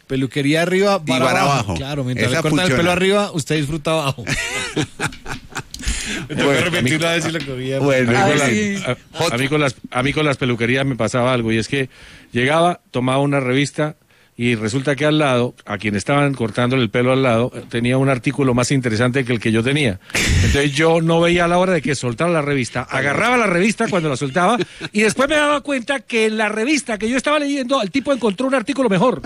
peluquería arriba, y bar abajo. Claro, mientras Esa le cortan funciona. el pelo arriba, usted disfruta abajo. Me tengo que repetir una vez y lo cogía. Bueno, A mí con las peluquerías me pasaba algo, y es que llegaba, tomaba una revista, y resulta que al lado, a quien estaban cortándole el pelo al lado, tenía un artículo más interesante que el que yo tenía. Entonces yo no veía la hora de que soltara la revista, agarraba la revista cuando la soltaba, y después me daba cuenta que en la revista que yo estaba leyendo, el tipo encontró un artículo mejor.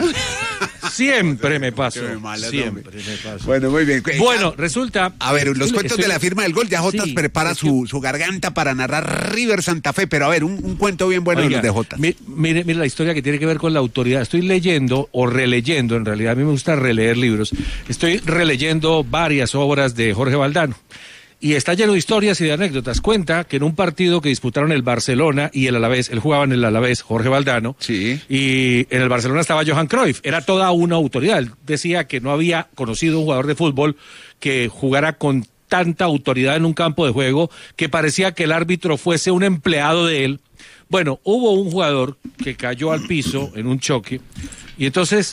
Siempre me pasó. Siempre me pasó. Bueno, muy bien. Bueno, resulta... A ver, los cuentos de la firma del gol, ya Jotas Sí, prepara su garganta para narrar River Santa Fe, pero a ver, un cuento bien bueno. Oiga, de los de Jotas. Mire la historia que tiene que ver con la autoridad. Estoy leyendo o releyendo, en realidad a mí me gusta releer libros. Estoy releyendo varias obras de Jorge Valdano. Y está lleno de historias y de anécdotas. Cuenta que en un partido que disputaron el Barcelona y el Alavés, él jugaba en el Alavés, Jorge Valdano, Sí. y en el Barcelona estaba Johan Cruyff, era toda una autoridad. Él decía que no había conocido un jugador de fútbol que jugara con tanta autoridad en un campo de juego, que parecía que el árbitro fuese un empleado de él. Bueno, hubo un jugador que cayó al piso en un choque, y entonces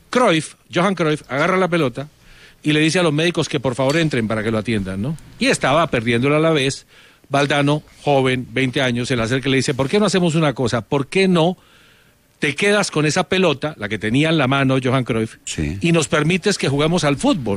Johan Cruyff, agarra la pelota y le dice a los médicos que por favor entren para que lo atiendan, ¿no? Y estaba perdiéndolo a la vez. Valdano, joven, 20 años, se le acerca y le dice, ¿por qué no hacemos una cosa? ¿Por qué no te quedas con esa pelota, la que tenía en la mano Johan Cruyff, Sí. y nos permites que juguemos al fútbol?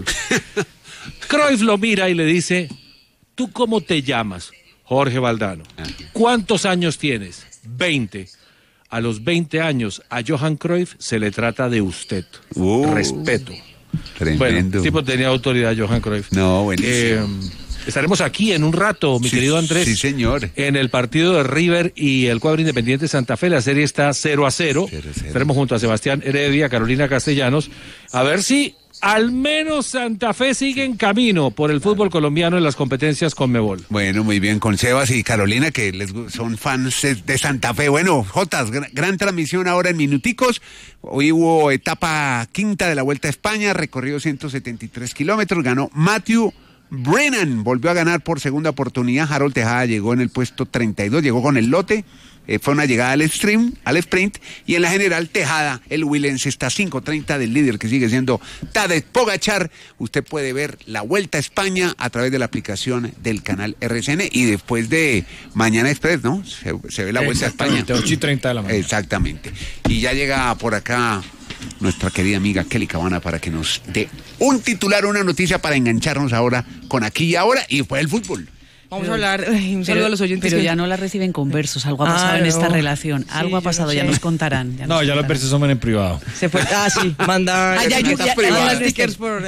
Cruyff lo mira y le dice, ¿tú cómo te llamas? Jorge Valdano. ¿Cuántos años tienes? 20. A los 20 años a Johan Cruyff se le trata de usted. Respeto. Tremendo. Bueno, el tipo tenía autoridad, Johan Cruyff. No, buenísimo. Estaremos aquí en un rato, mi Sí, querido Andrés. sí, señor. En el partido de River y el cuadro Independiente Santa Fe. La serie está 0-0. 0-0. Estaremos junto a Sebastián Heredia, Carolina Castellanos. A ver si al menos Santa Fe sigue en camino por el fútbol colombiano en las competencias Conmebol. Bueno, muy bien, con Sebas y Carolina, que son fans de Santa Fe. Bueno, Jotas, gran transmisión ahora en minuticos. Hoy hubo etapa quinta de la Vuelta a España, recorrido 173 kilómetros, ganó Matthew Brennan, volvió a ganar por segunda oportunidad. Harold Tejada llegó en el puesto 32, llegó con el lote. Fue una llegada al sprint, y en la general Tejada, el Willense, está 5:30 del líder, que sigue siendo Tadej Pogačar. Usted puede ver la Vuelta a España a través de la aplicación del canal RCN, y después de Mañana Express, ¿no? Se ve la Vuelta a España. 8:30 de la mañana. Exactamente. Y ya llega por acá nuestra querida amiga Kelly Cabana para que nos dé un titular, una noticia para engancharnos ahora con Aquí y Ahora, y fue el fútbol. Vamos a hablar, un saludo a los oyentes. Pero ya no la reciben con versos, algo ha pasado en esta relación, algo ha pasado, ya nos contarán. No, ya los versos son en privado. Se fue, sí, manda stickers por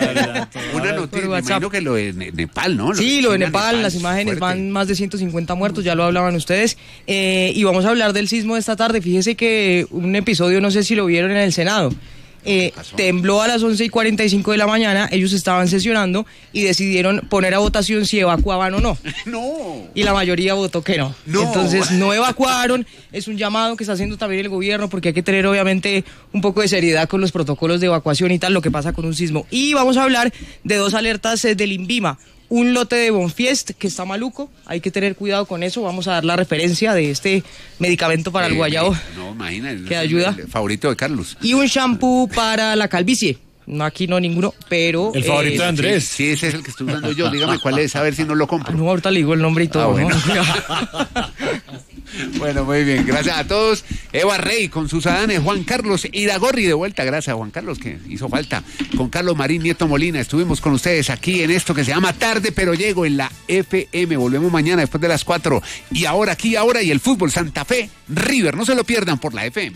Una noticia, me imagino que lo de Nepal, ¿no? Sí, lo de Nepal, las imágenes, van más de 150 muertos, ya lo hablaban ustedes. Y vamos a hablar del sismo de esta tarde. Fíjese que un episodio, no sé si lo vieron en el Senado. Tembló a las 11:45 de la mañana, ellos estaban sesionando y decidieron poner a votación si evacuaban o no. No. Y la mayoría votó que no. Entonces no evacuaron. Es un llamado que está haciendo también el gobierno, porque hay que tener obviamente un poco de seriedad con los protocolos de evacuación y tal, lo que pasa con un sismo. Y vamos a hablar de dos alertas del INVIMA. Un lote de Bonfiest que está maluco, hay que tener cuidado con eso. Vamos a dar la referencia de este medicamento para el guayabo. No, imagínate. Que ayuda. El favorito de Carlos. Y un shampoo para la calvicie. No, aquí no ninguno, pero... El favorito de Andrés. Sí, ese es el que estoy usando yo. Dígame cuál es, a ver si no lo compro. No, ahorita le digo el nombre y todo. Bueno. ¿No? Bueno, muy bien, gracias a todos. Eva Rey con sus adanes, Juan Carlos Iragorri de vuelta, gracias a Juan Carlos que hizo falta. Con Carlos Marín Nieto Molina, estuvimos con ustedes aquí en esto que se llama Tarde pero Llego en la FM. Volvemos mañana después de las 4. Y ahora, Aquí y Ahora, y el fútbol Santa Fe, River, no se lo pierdan por la FM.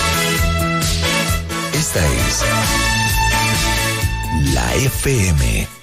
Esta es la FM.